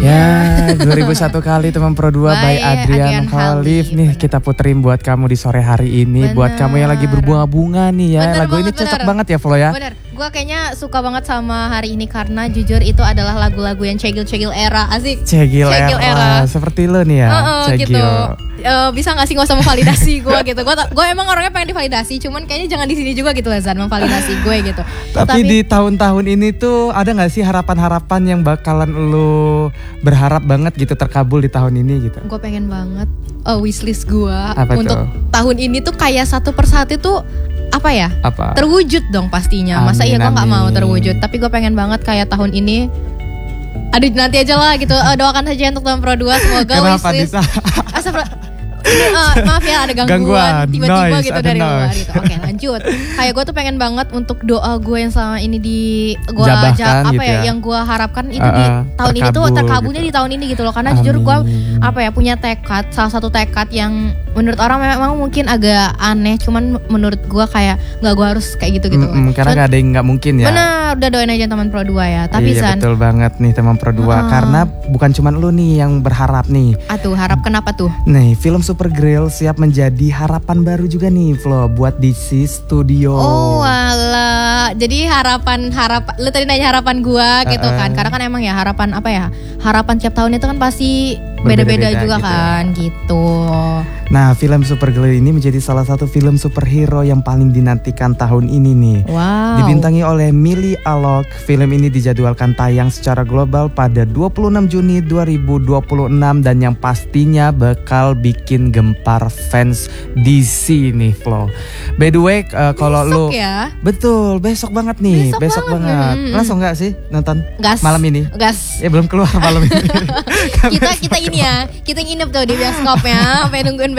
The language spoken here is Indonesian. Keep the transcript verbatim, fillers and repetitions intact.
Ya, dua ribu satu kali teman Pro dua by, by Adrian Khalif nih bener. Kita puterin buat kamu di sore hari ini. Bener. Buat kamu yang lagi berbunga-bunga nih ya. Bener Lagu banget, ini cocok bener. banget ya Flo ya. Bener, gue kayaknya suka banget sama hari ini karena jujur itu adalah lagu-lagu yang cegil-cegil era. Asik. Cegil, cegil era. era. Seperti lo nih ya. Uh-uh, cegil. Gitu. Uh, bisa gak sih gak usah memvalidasi gue gitu. Gue emang orangnya pengen divalidasi, cuman kayaknya jangan di sini juga gitu lah Zan, memvalidasi gue gitu. Tapi, Tapi di tahun-tahun ini tuh ada gak sih harapan-harapan yang bakalan lo berharap banget gitu terkabul di tahun ini gitu? Gue pengen banget uh, wishlist gue untuk tuh? tahun ini tuh kayak satu persatu tuh apa ya? Apa? Terwujud dong pastinya. Amin, Masa iya gue gak mau terwujud. Tapi gue pengen banget kayak tahun ini. Aduh nanti aja lah gitu. uh, Doakan saja untuk tahun Pro dua. Semoga Kenapa wishlist Uh, maaf ya ada gangguan, gangguan tiba-tiba noise, gitu dari noise. luar gitu. Oke lanjut. Kayak gue tuh pengen banget untuk doa gue yang selama ini di gue ajak apa gitu ya, ya yang gue harapkan itu uh, di tahun ini tuh terkabulnya gitu. di tahun ini gitu loh. Karena Amin. jujur gue apa ya punya tekad, salah satu tekad yang menurut orang memang mungkin agak aneh, cuman menurut gue kayak nggak gue harus kayak gitu gitu. Mm-mm, karena nggak ada yang nggak mungkin ya. Benar, udah doain aja teman Pro dua ya. Tapi iya, San, betul banget nih teman Pro dua uh, karena bukan cuma lu nih yang berharap nih. Atuh harap kenapa tuh? Nih film Supergirl siap menjadi harapan baru juga nih Flo buat D C Studio. Oh alah, jadi harapan harapan lu tadi nanya harapan gua gitu uh-uh. kan, karena kan emang ya harapan apa ya, harapan tiap tahun itu kan pasti beda-beda juga gitu. kan gitu. Nah film Supergirl ini menjadi salah satu film superhero yang paling dinantikan tahun ini nih. Wow. Dibintangi oleh Millie Alok, film ini dijadwalkan tayang secara global pada dua puluh enam Juni dua ribu dua puluh enam dan yang pastinya bakal bikin gempar fans D C nih Flo. By the way uh, kalau lu ya? Betul besok banget nih, besok, besok banget. banget. Hmm. Langsung nggak sih nonton Gas. malam ini? Gas. Ya belum keluar malam ini. kita kita ini ya, kita nginep tuh di bioskopnya, sampai nungguin